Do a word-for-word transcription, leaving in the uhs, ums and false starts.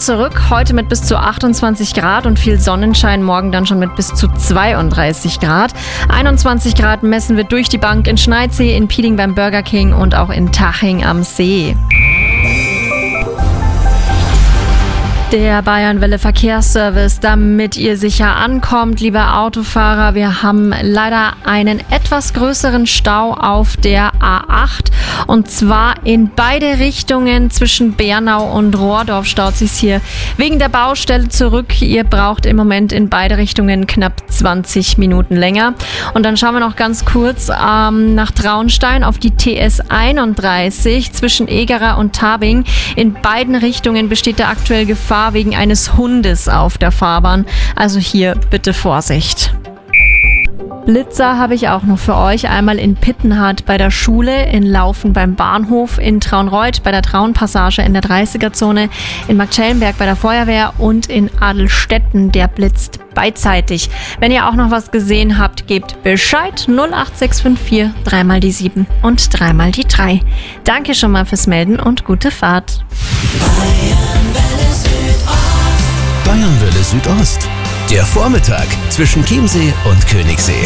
zurück, heute mit bis zu achtundzwanzig Grad und viel Sonnenschein, morgen dann schon mit bis zu zweiunddreißig Grad. einundzwanzig Grad messen wir durch die Bank in Schneidsee, in Pieting beim Burger King und auch in Taching am See. Der Bayernwelle Verkehrsservice, damit ihr sicher ankommt, liebe Autofahrer. Wir haben leider einen etwas größeren Stau auf der A acht und zwar in beide Richtungen. Zwischen Bernau und Rohrdorf staut sich's hier wegen der Baustelle zurück. Ihr braucht im Moment in beide Richtungen knapp zwanzig Minuten länger. Und dann schauen wir noch ganz kurz ähm, nach Traunstein auf die T S einunddreißig zwischen Egerer und Tabing. In beiden Richtungen besteht da aktuell Gefahr wegen eines Hundes auf der Fahrbahn. Also hier bitte Vorsicht. Blitzer habe ich auch noch für euch. Einmal in Pittenhardt bei der Schule, in Laufen beim Bahnhof, in Traunreut bei der Traunpassage in der dreißiger-Zone, in Marktschellenberg bei der Feuerwehr und in Adelstetten. Der blitzt beidseitig. Wenn ihr auch noch was gesehen habt, gebt Bescheid. null acht sechs fünf vier, dreimal die sieben und dreimal die drei. Danke schon mal fürs Melden und gute Fahrt. Bayernwelle Südost. Der Vormittag zwischen Chiemsee und Königssee.